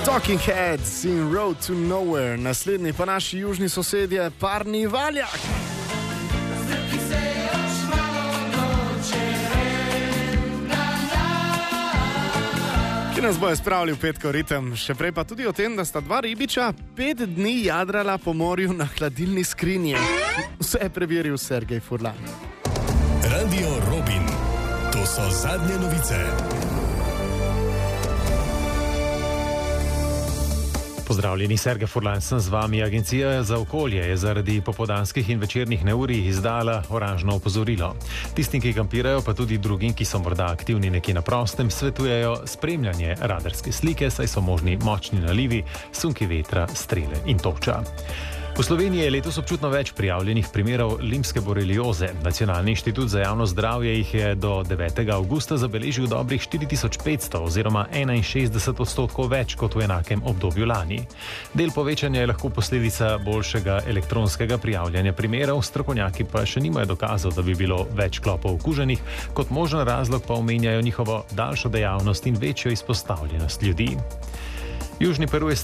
Talking Heads in Road to Nowhere, naslednji pa naši južni sosedje, parni valjak. Ki nas bojo spravili v petkov ritem, še prej pa tudi o tem, da sta dva ribiča 5 dni jadrala po morju na hladilni skrinji. Vse je preveril Sergej Furlan. Radio Robin, to so zadnje novice. Pozdravljeni, Sergej Furlan sem z vami. Agencija za okolje je zaradi popoldanskih in večernih neurij izdala oranžno opozorilo. Tistim, ki kampirajo, pa tudi drugim, ki so morda aktivni nekje na prostem, svetujejo spremljanje radarske slike, saj so možni močni nalivi, sunki vetra, strele in toča. V Sloveniji je letos občutno več prijavljenih primerov limske borelioze. Nacionalni inštitut za javno zdravje jih je do 9. avgusta zabeležil dobrih 4500 oziroma 61% več kot v enakem obdobju lani. Del povečanja je lahko posledica boljšega elektronskega prijavljanja primerov, strokovnjaki pa še nimajo dokazov, da bi bilo več klopov okuženih, kot možen razlog pa omenjajo njihovo daljšo dejavnost in večjo izpostavljenost ljudi. Južni Peru je